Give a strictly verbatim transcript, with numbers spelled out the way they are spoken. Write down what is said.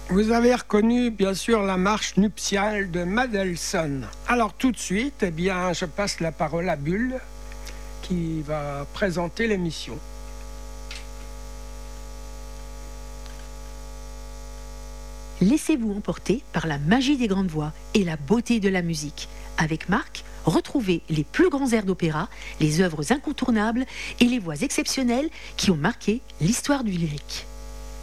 Vous avez reconnu bien sûr la marche nuptiale de Mendelssohn. Alors tout de suite, eh bien, je passe la parole à Bulle qui va présenter l'émission. Laissez-vous emporter par la magie des grandes voix et la beauté de la musique. Avec Marc, retrouvez les plus grands airs d'opéra, les œuvres incontournables et les voix exceptionnelles qui ont marqué l'histoire du lyrique.